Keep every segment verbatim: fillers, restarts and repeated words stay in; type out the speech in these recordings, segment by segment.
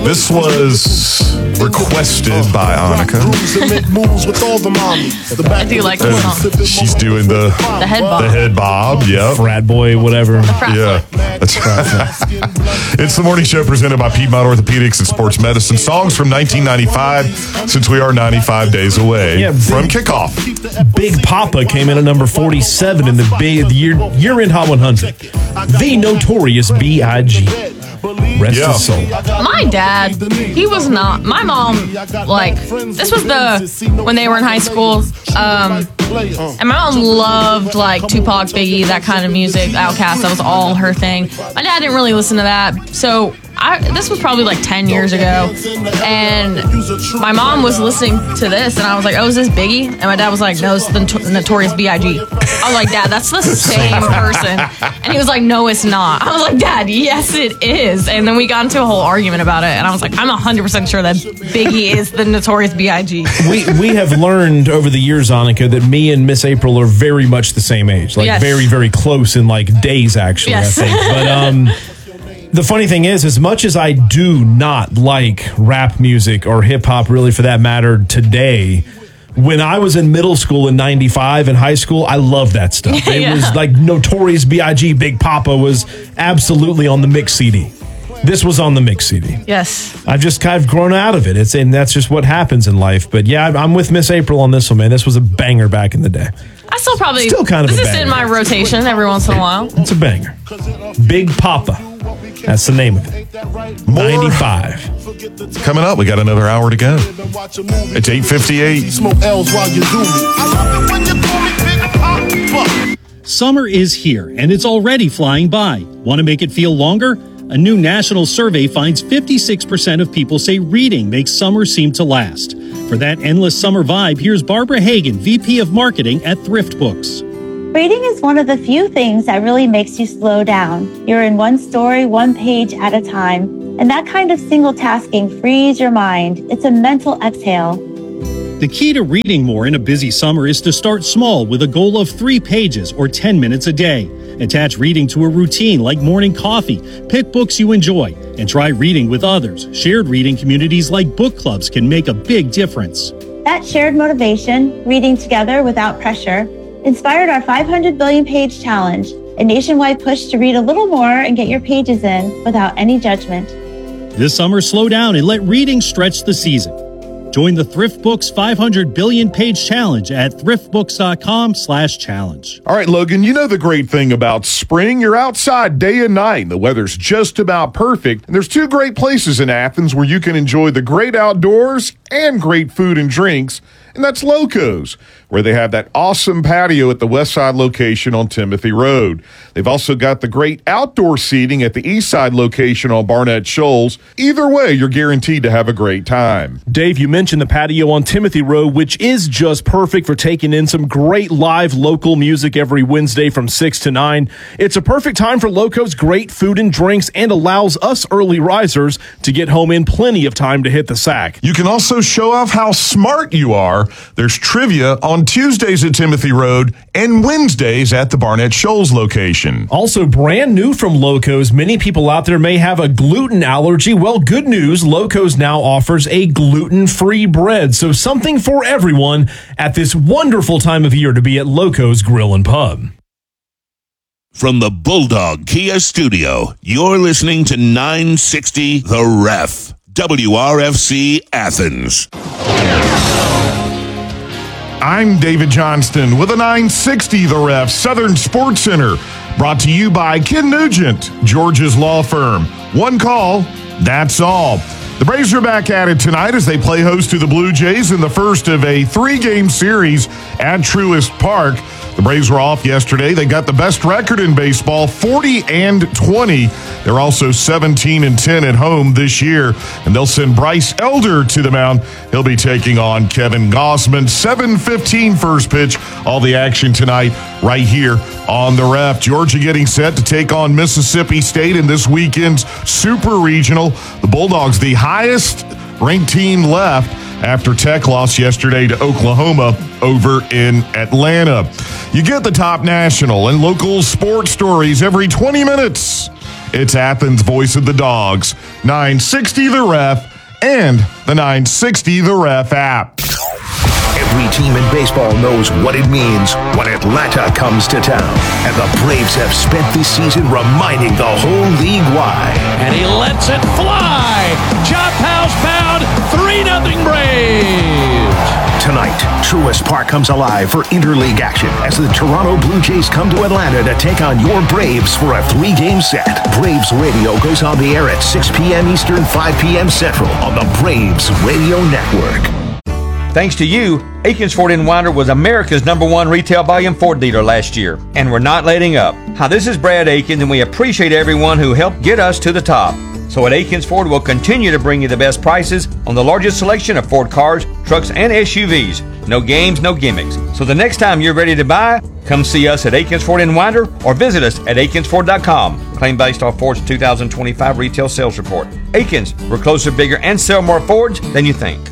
This was requested by Annika. I do like this song. She's doing the The head bob. the head bob. Yep. Frat boy, whatever. Yeah. That's right. It's the morning show presented by Piedmont Orthopedics and Sports Medicine. Songs from nineteen ninety-five, since we are ninety-five days away Yeah, from kickoff. Big Papa came in at number forty-seven in the big year year end Hot one hundred. The Notorious B I G Rest Yeah. his soul. My dad, he was not. My mom, like, this was the, when they were in high school, um, and my mom loved, like, Tupac, Biggie, that kind of music, Outkast, that was all her thing. My dad didn't really listen to that, so I, this was probably like ten years ago, and my mom was listening to this, and I was like, oh, is this Biggie? And my dad was like, no, it's the Notor- Notorious B I G I was like, Dad, that's the same person. And he was like, no, it's not. I was like, Dad, yes, it is. And then we got into a whole argument about it, and I was like, I'm one hundred percent sure that Biggie is the Notorious B I G We we have learned over the years, Annika, that me and Miss April are very much the same age. Like, Yes. very, very close in, like, days, actually, Yes. I think. But, um... the funny thing is, as much as I do not like rap music or hip hop, really for that matter, today, when I was in middle school in ninety-five and high school, I loved that stuff. It Yeah. was like Notorious B I G Big Papa was absolutely on the mix C D. This was on the mix C D. Yes. I've just kind of grown out of it. It's and that's just what happens in life. But yeah, I'm with Miss April on this one, man. This was a banger back in the day. I still probably, Still kind of this a is banger. in my rotation every once in a while. It's a banger. Big Papa. That's the name of it. ninety-five. Coming up, we got another hour to go. It's eight fifty-eight. Smoke L's while you do me. I love it when you call me Big Papa. Summer is here, and it's already flying by. Want to make it feel longer? A new national survey finds fifty-six percent of people say reading makes summer seem to last. For that endless summer vibe, here's Barbara Hagan, V P of Marketing at Thrift Books. Reading is one of the few things that really makes you slow down. You're in one story, one page at a time, and that kind of single tasking frees your mind. It's a mental exhale. The key to reading more in a busy summer is to start small with a goal of three pages or ten minutes a day. Attach reading to a routine like morning coffee. Pick books you enjoy and try reading with others. Shared reading communities like book clubs can make a big difference. That shared motivation, reading together without pressure, inspired our five hundred billion page challenge, a nationwide push to read a little more and get your pages in without any judgment. This summer, slow down and let reading stretch the season. Join the Thrift Books five hundred billion page challenge at thriftbooks.com slash challenge. All right, Logan, you know the great thing about spring. You're outside day and night. The weather's just about perfect. And there's two great places in Athens where you can enjoy the great outdoors and great food and drinks. And that's Loco's, where they have that awesome patio at the West Side location on Timothy Road. They've also got the great outdoor seating at the East Side location on Barnett Shoals. Either way, you're guaranteed to have a great time. Dave, you mentioned the patio on Timothy Road, which is just perfect for taking in some great live local music every Wednesday from six to nine. It's a perfect time for Loco's great food and drinks and allows us early risers to get home in plenty of time to hit the sack. You can also show off how smart you are. There's trivia on Tuesdays at Timothy Road and Wednesdays at the Barnett Shoals location. Also, brand new from Loco's, many people out there may have a gluten allergy. Well, good news, Loco's now offers a gluten-free bread. So something for everyone at this wonderful time of year to be at Loco's Grill and Pub. From the Bulldog Kia Studio, you're listening to nine sixty The Ref, W R F C Athens. I'm David Johnston with a nine sixty The Ref Southern Sports Center, brought to you by Ken Nugent, George's law firm. One call, that's all. The Braves are back at it tonight as they play host to the Blue Jays in the first of a three-game series at Truist Park. The Braves were off yesterday. They got the best record in baseball, forty and twenty. They're also seventeen and ten at home this year, and they'll send Bryce Elder to the mound. He'll be taking on Kevin Gausman. seven fifteen first pitch. All the action tonight right here on the Ref. Georgia getting set to take on Mississippi State in this weekend's Super Regional. The Bulldogs, the highest ranked team left after Tech lost yesterday to Oklahoma over in Atlanta. You get the top national and local sports stories every twenty minutes It's Athens' voice of the Dogs, nine sixty The Ref, and the nine sixty The Ref app. Every team in baseball knows what it means when Atlanta comes to town. And the Braves have spent this season reminding the whole league why. And he lets it fly. Chop house pound, three nothing Braves. Tonight, Truist Park comes alive for interleague action as the Toronto Blue Jays come to Atlanta to take on your Braves for a three-game set. Braves Radio goes on the air at six p.m. Eastern, five p.m. Central on the Braves Radio Network. Thanks to you, Aikens Ford in Winder was America's number one retail volume Ford dealer last year, and we're not letting up. Hi, this is Brad Aikens, and we appreciate everyone who helped get us to the top. So at Aikens Ford, we'll continue to bring you the best prices on the largest selection of Ford cars, trucks, and S U Vs. No games, no gimmicks. So the next time you're ready to buy, come see us at Aikens Ford in Winder or visit us at Aikens Ford dot com. Claim based off Ford's two thousand twenty-five retail sales report. Aikens, we're closer, bigger, and sell more Fords than you think.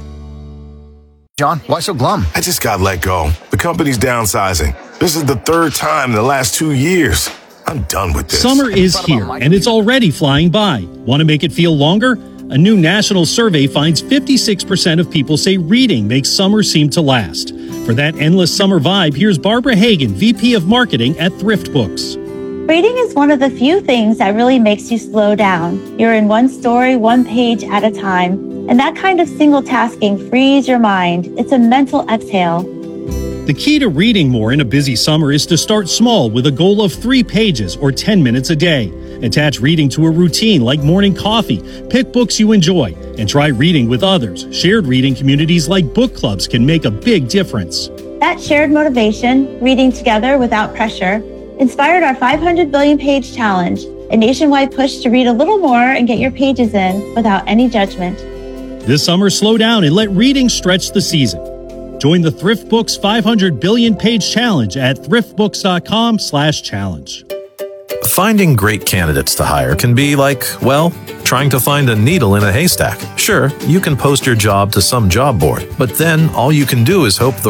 John, why so glum? I just got let go. The company's downsizing. This is the third time in the last two years. I'm done with this. Summer is here, and it's already flying by. Want to make it feel longer? A new national survey finds fifty-six percent of people say reading makes summer seem to last. For that endless summer vibe, here's Barbara Hagan, V P of Marketing at Thrift Books. Reading is one of the few things that really makes you slow down. You're in one story, one page at a time. And that kind of single tasking frees your mind. It's a mental exhale. The key to reading more in a busy summer is to start small with a goal of three pages or ten minutes a day. Attach reading to a routine like morning coffee. Pick books you enjoy and try reading with others. Shared reading communities like book clubs can make a big difference. That shared motivation, reading together without pressure, inspired our five hundred billion page challenge, a nationwide push to read a little more and get your pages in without any judgment. This summer, slow down and let reading stretch the season. Join the Thrift Books five hundred billion page challenge at thrift books dot com slash challenge. Finding great candidates to hire can be like, well, trying to find a needle in a haystack. Sure, you can post your job to some job board, but then all you can do is hope the